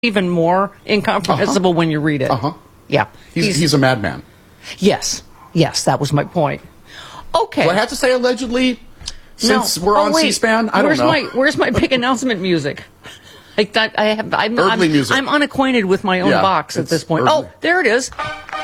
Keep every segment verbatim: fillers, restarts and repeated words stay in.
even more incomprehensible uh-huh. when you read it. Uh-huh. Yeah. He's, he's, he's a madman. Yes. Yes, that was my point. Okay. Do I have to say allegedly since no. we're oh, on wait. C-SPAN? I where's don't know. My, where's my big announcement music? Like that, I have, I'm, I'm, music. I'm unacquainted with my own yeah, box at this point. Earthly. Oh, there it is.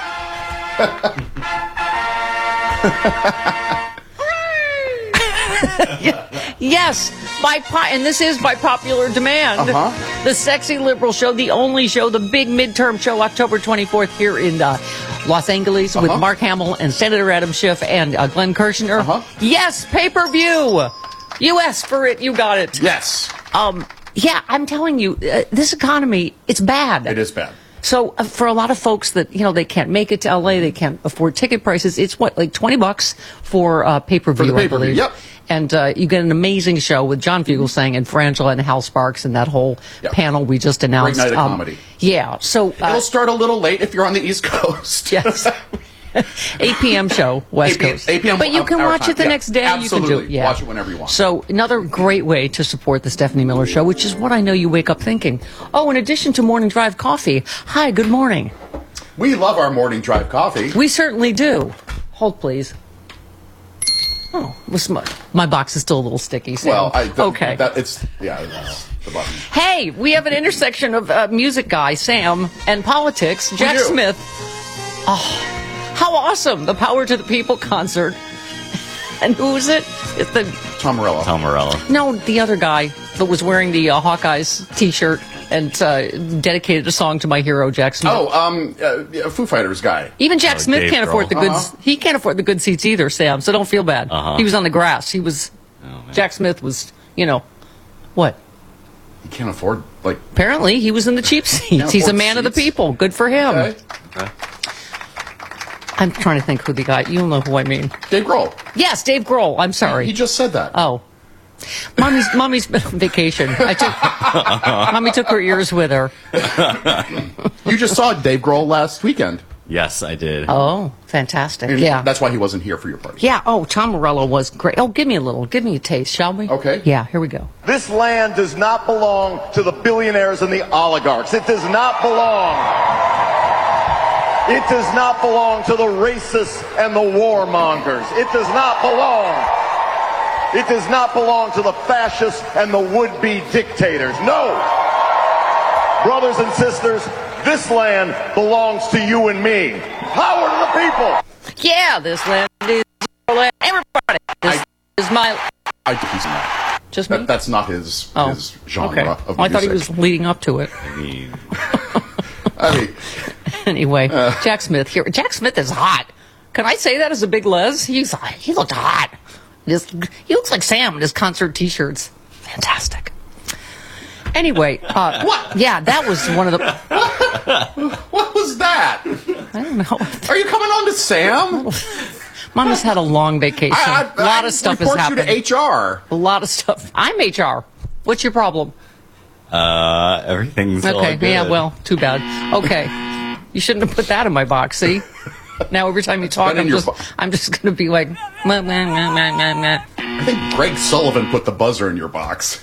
Yes, by po- and this is by popular demand. Uh-huh. The Sexy Liberal Show, the only show, the big midterm show, October twenty-fourth here in uh, Los Angeles uh-huh. with Mark Hamill and Senator Adam Schiff and uh, Glenn Kirshner. Uh-huh. Yes, pay-per-view. U S for it, you got it. Yes. Um. Yeah, I'm telling you, uh, this economy, it's bad. It is bad. So uh, for a lot of folks that, you know, they can't make it to L A, they can't afford ticket prices, it's what, like twenty bucks for uh, pay-per-view, for the I believe. Yep. And uh, you get an amazing show with John Fugelsang and Frangela and Hal Sparks and that whole yep. panel we just announced. Great night of um, comedy. Yeah. So uh, it'll start a little late if you're on the East Coast. Yes. eight p.m. show, West Coast. eight p.m. But you can watch time. it the yeah, next day. Absolutely. You can do it. Yeah. Watch it whenever you want. So another great way to support the Stephanie Miller Show, which is what I know you wake up thinking. Oh, in addition to Morning Drive Coffee. Hi, good morning. We love our Morning Drive Coffee. We certainly do. Hold, please. Oh, was my, my box is still a little sticky. Sam. Well, I, the, okay. That, it's yeah, that's the button. Hey, we have an intersection of uh, music guy Sam and politics. Jack Smith. Oh. How awesome! The Power to the People concert. And who is it? It's the Tom Morello. Tom Morello. No, the other guy that was wearing the uh, Hawkeyes T-shirt and uh, dedicated a song to my hero, Jack Smith. Oh, um, uh, Foo Fighters guy. Even Jack oh, Smith Dave can't Grohl. afford the good. Uh-huh. He can't afford the good seats either, Sam. So don't feel bad. Uh-huh. He was on the grass. He was. Oh, Jack Smith was. You know, what? He can't afford like. Apparently, he was in the cheap seats. He's a man seats. of the people. Good for him. Okay. Okay. I'm trying to think who the guy. You'll know who I mean. Dave Grohl. Yes, Dave Grohl. I'm sorry. He just said that. Oh. Mommy's mommy's been on vacation. I took Mommy took her ears with her. You just saw Dave Grohl last weekend. Yes, I did. Oh, fantastic. And yeah. That's why he wasn't here for your party. Yeah. Oh, Tom Morello was great. Oh, give me a little. Give me a taste, shall we? Okay. Yeah, here we go. This land does not belong to the billionaires and the oligarchs. It does not belong. It does not belong to the racists and the warmongers. It does not belong. It does not belong to the fascists and the would-be dictators. No. Brothers and sisters, this land belongs to you and me. Power to the people. Yeah, this land is your land. Everybody, this I, is my. I think he's not. Just me? That, that's not his, oh. his genre okay. of music. Well, I thought he was leading up to it. I mean, I mean, anyway, uh, Jack Smith here. Jack Smith is hot. Can I say that as a big Les? He's he looked hot. Just, he looks like Sam in his concert T-shirts. Fantastic. Anyway, uh, what? Yeah, that was one of the. What was that? I don't know. Are you coming on to Sam? Mommy's had a long vacation. I, I, a lot I of stuff has report happened. you to H R. A lot of stuff. I'm H R. What's your problem? uh, everything's all Okay. good. Yeah. Well, too bad. Okay. You shouldn't have put that in my box. See. Now every time you talk, been in I'm your just, bo- I'm just going to be like, meh, meh, meh, meh, meh, meh. I think Greg Sullivan put the buzzer in your box.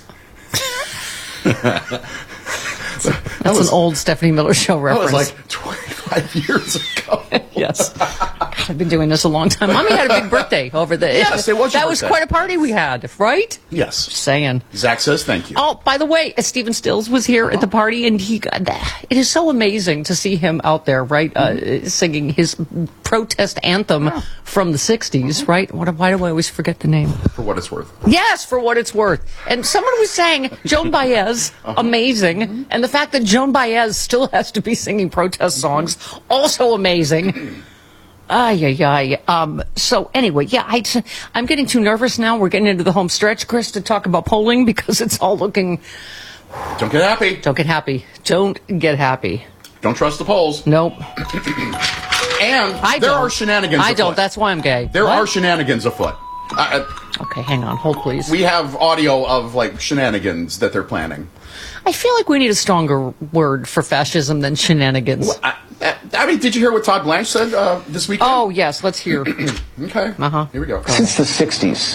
That's was, an old Stephanie Miller Show That reference. was like twenty-five years ago. Yes. God, I've been doing this a long time. Mommy had a big birthday over the. Yes, it was your That was birthday. quite a party we had, right? Yes. Saying. Zach says thank you. Oh, by the way, uh, Stephen Stills was here at the party, and he got that. It is so amazing to see him out there, right, uh, singing his protest anthem from the sixties, right? What, why do I always forget the name? For what it's worth. Yes, for what it's worth. And someone was saying Joan Baez, amazing, and the fact that Joan Baez still has to be singing protest songs, also amazing. Ay, ay, ay. Um, so anyway, yeah, I, I'm getting too nervous now. We're getting into the home stretch, Chris, to talk about polling because it's all looking... Don't get happy. Don't get happy. Don't get happy. Don't trust the polls. Nope. And I there don't. are shenanigans I afoot. don't. That's why I'm gay. There What? are shenanigans afoot. Uh, Okay, hang on. Hold, please. we have audio of, like, shenanigans that they're planning. I feel like we need a stronger word for fascism than shenanigans. I, I, I mean, did you hear what Todd Blanche said uh, this weekend? Oh, yes. Let's hear. Okay. Uh-huh. Here we go. Since the sixties,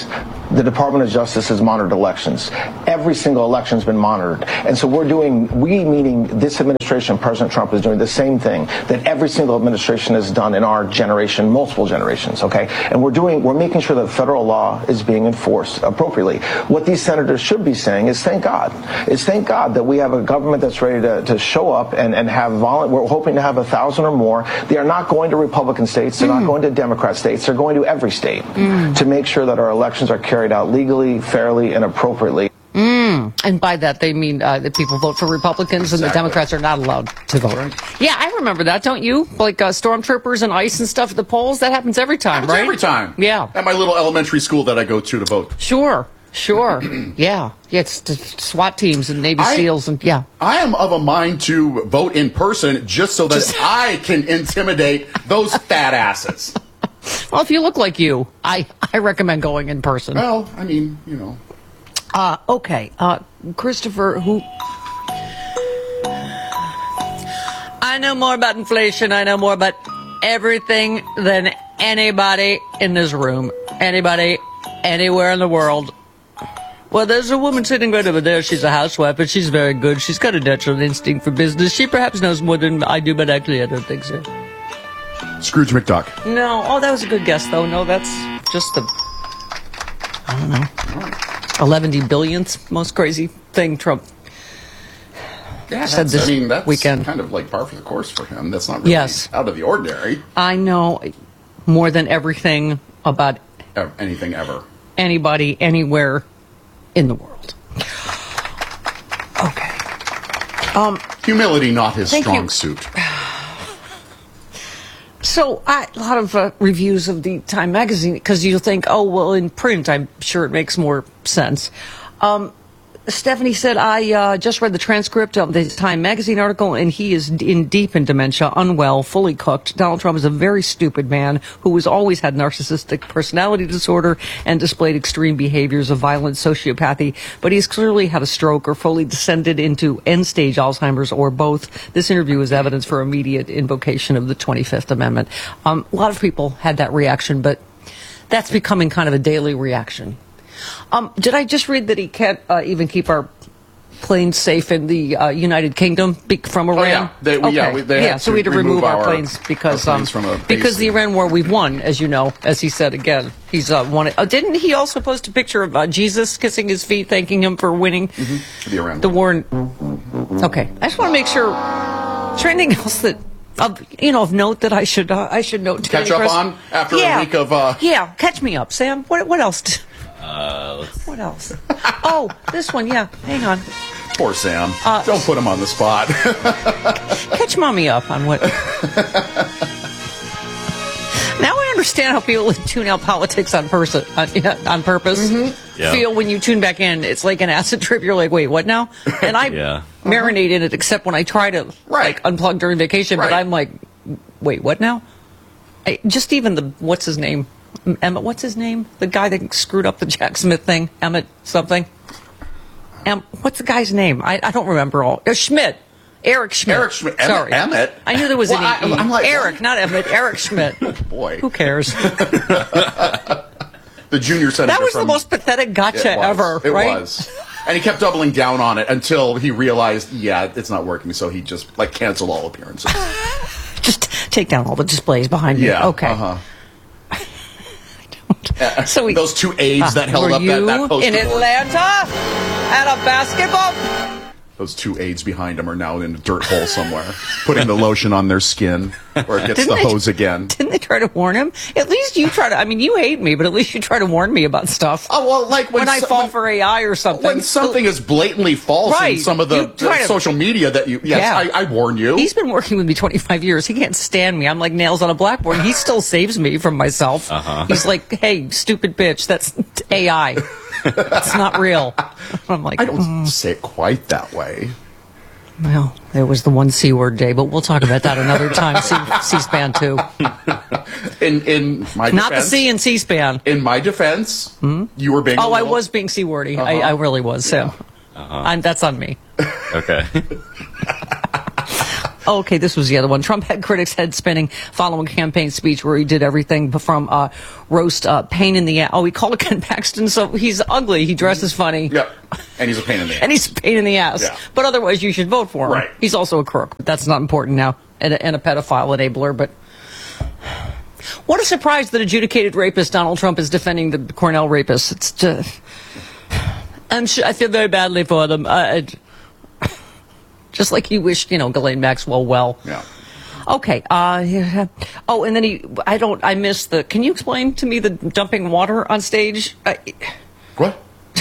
the Department of Justice has monitored elections. Every single election has been monitored. And so we're doing, we meaning this administration, President Trump is doing the same thing that every single administration has done in our generation, multiple generations, okay? And we're doing, we're making sure that federal law is being enforced appropriately. What these senators should be saying is thank God. It's thank God that we have a government that's ready to, to show up and, and have violent, we're hoping to have a thousand or more. They are not going to Republican states, they're mm. not going to Democrat states, they're going to every state mm. to make sure that our elections are carried out legally, fairly, and appropriately. Mm. And by that, they mean uh, that people vote for Republicans exactly. and the Democrats are not allowed to vote. Right. Yeah, I remember that, don't you? Like uh, stormtroopers and ICE and stuff at the polls, that happens every time, happens right? Every time. Yeah. At my little elementary school that I go to to vote. Sure, sure. yeah. Yeah, it's the SWAT teams and Navy I, SEALs and, yeah. I am of a mind to vote in person just so that just I can intimidate those fat asses. Well, if you look like you, I, I recommend going in person. Well, I mean, you know. Uh, okay. Uh, Christopher, who... I know more about inflation. I know more about everything than anybody in this room. Anybody, anywhere in the world. Well, there's a woman sitting right over there. She's a housewife, but she's very good. She's got a natural instinct for business. She perhaps knows more than I do, but actually I don't think so. Scrooge McDuck. No. Oh, that was a good guess, though. No, that's just the... I don't know. eleven billionth most crazy thing Trump yeah, said this I mean, that's weekend. Kind of like par for the course for him. That's not really yes. out of the ordinary. I know more than everything about Ever, anything ever. Anybody, anywhere in the world. Okay. Um, Humility, not his strong you. suit. So, I, a lot of uh, reviews of the Time magazine, because you think, oh, well, in print, I'm sure it makes more sense. Um, Stephanie said, I uh, just read the transcript of the Time magazine article, and he is in deep in dementia, unwell, fully cooked. Donald Trump is a very stupid man who has always had narcissistic personality disorder and displayed extreme behaviors of violent sociopathy, but he's clearly had a stroke or fully descended into end-stage Alzheimer's or both. This interview is evidence for immediate invocation of the twenty-fifth Amendment. Um, a lot of people had that reaction, but that's becoming kind of a daily reaction. Um, did I just read that he can't uh, even keep our planes safe in the uh, United Kingdom be- from Iran? Oh, yeah. They, we, okay. yeah, we, they yeah, so we had to remove, remove our, our planes because our planes um, from a because the Iran war we've won, as you know, as he said again. He's uh, won it. Uh, didn't he also post a picture of uh, Jesus kissing his feet, thanking him for winning mm-hmm. the Iran the war? war. Okay, I just want to make sure. Is there anything else that? Of, you know, of note that I should uh, I should note. Catch up Chris? on after yeah. a week of. Uh... Yeah, catch me up, Sam. What what else? T- Uh, let's... What else? Oh, this one, yeah. Hang on. Poor Sam. Uh, Don't put him on the spot. Catch mommy up on what... Now I understand how people tune out politics on, person, on, on purpose. Mm-hmm. Yeah. Feel when you tune back in, it's like an acid trip. You're like, wait, what now? And I yeah. marinate in it, except when I try to right. like unplug during vacation. Right. But I'm like, wait, what now? I, just even the, what's his name? Emmett, what's his name? The guy that screwed up the Jack Smith thing? Emmett something? Um, what's the guy's name? I, I don't remember all. Uh, Schmidt. Eric Schmidt. Eric Schmidt. Emmett, Sorry. Emmett? I knew there was well, an E. I, I'm like, Eric, what? not Emmett. Eric Schmidt. Oh, boy. Who cares? The junior senator. That was from, the most pathetic gotcha it was, ever, it right? was. And he kept doubling down on it until he realized, yeah, it's not working. So he just, like, canceled all appearances. Just take down all the displays behind me. Yeah. Okay. Uh-huh. Uh, so we, those two aides uh, that held up that, that poster in Atlanta at a basketball. Those two aides behind him are now in a dirt hole somewhere, putting the lotion on their skin, or it gets didn't the they, hose again. Didn't they try to warn him? At least you try to. I mean, you hate me, but at least you try to warn me about stuff. Oh well, like when, when I so, fall when, for A I or something. When something is blatantly false right. in some of the, the to, social media that you, yes, yeah. I, I warn you. He's been working with me twenty-five years. He can't stand me. I'm like nails on a blackboard. He still saves me from myself. Uh-huh. He's like, hey, stupid bitch, that's A I. It's not real. I'm like, I don't mm. say it quite that way. Well, there was the one C word day, but we'll talk about that another time. C- C-SPAN too. In in my defense, not the C in C-SPAN. In my defense, hmm? you were being. Oh, a little... I was being C-wordy. Uh-huh. I, I really was. So, uh-huh. I'm, that's on me. Okay. Oh, okay, this was the other one. Trump had critics head spinning following a campaign speech where he did everything from uh, roast uh, pain in the ass. Oh, he called Ken Paxton, so he's ugly. He dresses funny. Yep. And he's a pain in the ass. And he's a pain in the ass. Yeah. But otherwise, you should vote for him. Right. He's also a crook. But that's not important now. And a, and a pedophile enabler. But what a surprise that adjudicated rapist Donald Trump is defending the Cornell rapist. It's just... I'm sure, I feel very badly for them. Uh, just like you wish, you know, Ghislaine Maxwell well. Yeah. Okay. Uh, yeah. Oh, and then he, I don't, I missed the, can you explain to me the dumping water on stage? I, What?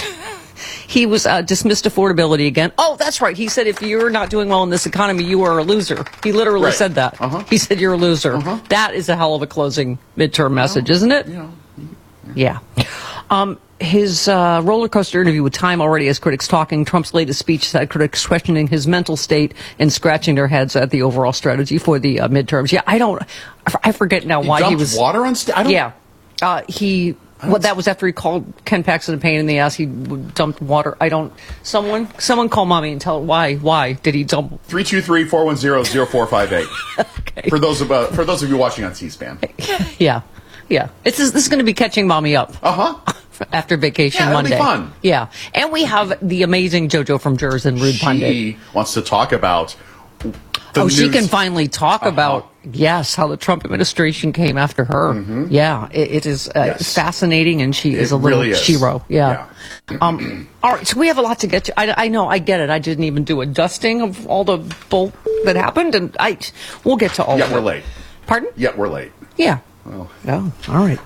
he was uh, dismissed affordability again. Oh, that's right. He said, if you're not doing well in this economy, you are a loser. He literally Right. said that. Uh-huh. He said, you're a loser. Uh-huh. That is a hell of a closing midterm message, isn't it? Yeah. Yeah. Um, his uh, roller coaster interview with Time already has critics talking. Trump's latest speech had critics questioning his mental state and scratching their heads at the overall strategy for the uh, midterms. Yeah, I don't, I forget now He why he dumped was. water on stage? Yeah. Uh, he, well, that was after he called Ken Paxton a pain in the ass. He dumped water. I don't, someone, someone call mommy and tell her why, why did he dump? three two three, four one zero, zero four five eight. Okay. For those of uh, for those of you watching on C-SPAN. Yeah. Yeah. It's, this is going to be catching mommy up. Uh-huh. After vacation Yeah, that'll Monday. be fun. Yeah. And we have the amazing JoJo from Jers and Rude Pundit. She wants to talk about the Oh, she news. can finally talk Uh-huh. about, yes, how the Trump administration came after her. Mm-hmm. Yeah, it, it is uh, Yes. fascinating, and she It is a little really is. shiro. Yeah. um, all right, so we have a lot to get to. I, I know, I get it. I didn't even do a dusting of all the bull that happened, and I we'll get to all Yeah, of it. we're late. Pardon? Yeah, we're late. Yeah. Oh. Oh, all right.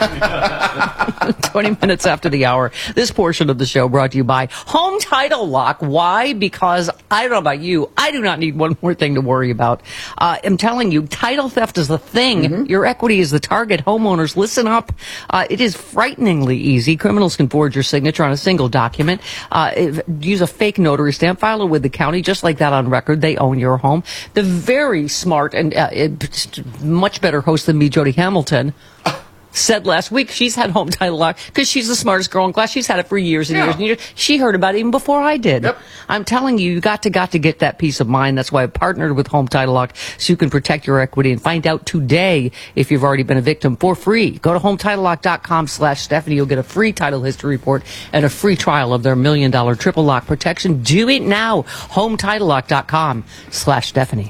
twenty minutes after the hour. This portion of the show brought to you by Home Title Lock. Why? Because I don't know about you. I do not need one more thing to worry about. Uh, I'm telling you, title theft is the thing. Mm-hmm. Your equity is the target. Homeowners, listen up. Uh, it is frighteningly easy. Criminals can forge your signature on a single document. Uh, if, use a fake notary stamp, file it with the county, just like that on record. They own your home. The very smart and uh, it, much better host than me, Jody Hamilton, said last week she's had Home Title Lock because she's the smartest girl in class. She's had it for years and Yeah. years and years. She heard about it even before I did. Yep. I'm telling you, you got to got to get that peace of mind. That's why I partnered with Home Title Lock so you can protect your equity and find out today if you've already been a victim for free. Go to home title lock dot com slash Stephanie. You'll get a free title history report and a free trial of their million dollar triple lock protection. Do it now. home title lock dot com slash Stephanie.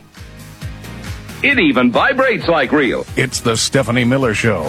It even vibrates like real. It's the Stephanie Miller Show.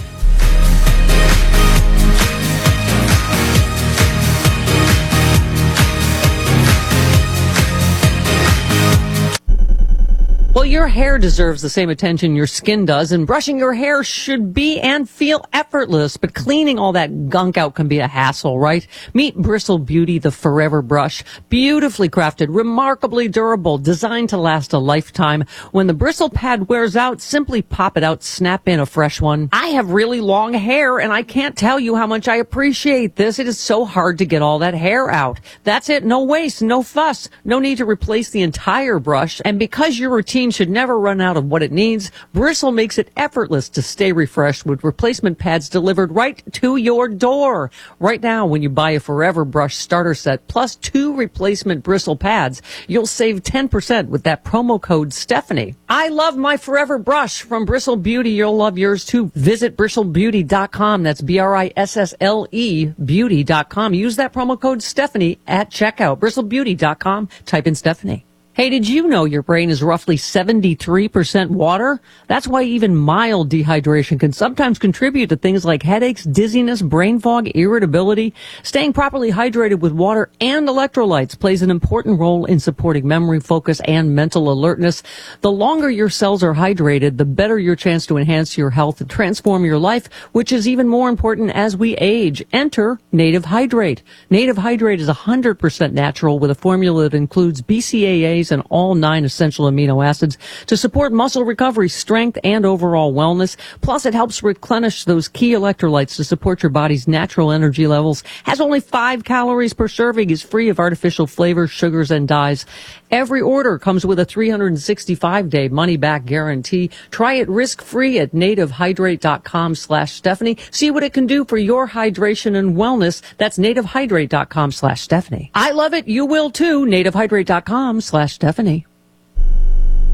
Well, your hair deserves the same attention your skin does, and brushing your hair should be and feel effortless, but cleaning all that gunk out can be a hassle, right? Meet Bristle Beauty, the forever brush. Beautifully crafted, remarkably durable, designed to last a lifetime. When the bristle pad wears out, simply pop it out, snap in a fresh one. I have really long hair, and I can't tell you how much I appreciate this. It is so hard to get all that hair out. That's it. No waste, no fuss. No need to replace the entire brush. And because your routine should never run out of what it needs, Bristle makes it effortless to stay refreshed with replacement pads delivered right to your door. Right now, when you buy a Forever Brush starter set plus two replacement bristle pads, you'll save ten percent with that promo code Stephanie. I love my Forever Brush from Bristle Beauty. You'll love yours too. Visit bristle beauty dot com. That's B R I S S L E beauty dot com. Use that promo code Stephanie at checkout. bristle beauty dot com. Type in Stephanie. Hey, did you know your brain is roughly seventy-three percent water? That's why even mild dehydration can sometimes contribute to things like headaches, dizziness, brain fog, irritability. Staying properly hydrated with water and electrolytes plays an important role in supporting memory, focus, and mental alertness. The longer your cells are hydrated, the better your chance to enhance your health and transform your life, which is even more important as we age. Enter Native Hydrate. Native Hydrate is one hundred percent natural with a formula that includes B C A As and all nine essential amino acids to support muscle recovery, strength, and overall wellness. Plus, it helps replenish those key electrolytes to support your body's natural energy levels. Has only five calories per serving, is free of artificial flavors, sugars, and dyes. Every order comes with a three hundred sixty-five day money-back guarantee. Try it risk-free at native hydrate dot com slash Stephanie. See what it can do for your hydration and wellness. That's native hydrate dot com slash Stephanie. I love it. You will too. native hydrate dot com slash Stephanie.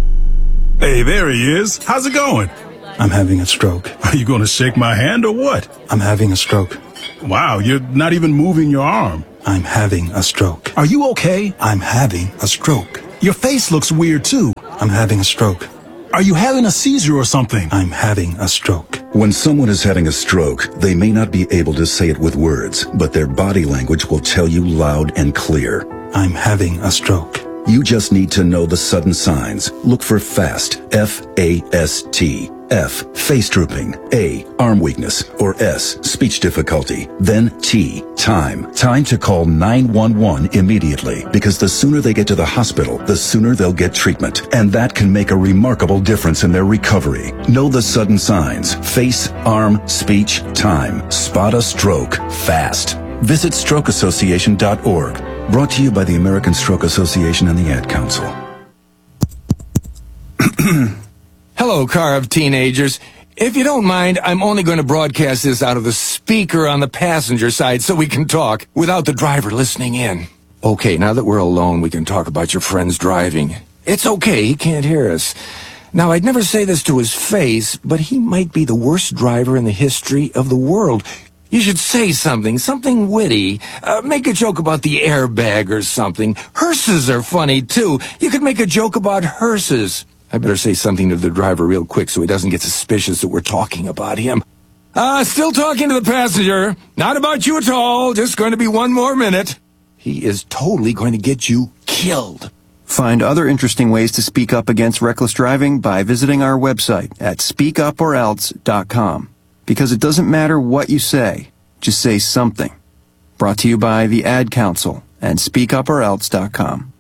Hey, there he is. How's it going? I'm having a stroke. Are you going to shake my hand or what? I'm having a stroke. Wow, you're not even moving your arm. I'm having a stroke. Are you okay? I'm having a stroke. Your face looks weird too. I'm having a stroke. Are you having a seizure or something? I'm having a stroke. When someone is having a stroke, they may not be able to say it with words, but their body language will tell you loud and clear. I'm having a stroke. You just need to know the sudden signs. Look for FAST, F A S T. F, face drooping. A, arm weakness. Or S, speech difficulty. Then T, time. Time to call nine one one immediately, because the sooner they get to the hospital, the sooner they'll get treatment. And that can make a remarkable difference in their recovery. Know the sudden signs. Face, arm, speech, time. Spot a stroke fast. Visit stroke association dot org. Brought to you by the American Stroke Association and the Ad Council. Hello, car of teenagers. If you don't mind, I'm only going to broadcast this out of the speaker on the passenger side so we can talk without the driver listening in. Okay, now that we're alone, we can talk about your friend's driving. It's okay, he can't hear us. Now, I'd never say this to his face, but he might be the worst driver in the history of the world. You should say something, something witty. Uh, make a joke about the airbag or something. Hearses are funny, too. You could make a joke about hearses. I better say something to the driver real quick so he doesn't get suspicious that we're talking about him. Uh, still talking to the passenger. Not about you at all. Just going to be one more minute. He is totally going to get you killed. Find other interesting ways to speak up against reckless driving by visiting our website at speak up or else dot com. Because it doesn't matter what you say, just say something. Brought to you by the Ad Council and speak up or else dot com.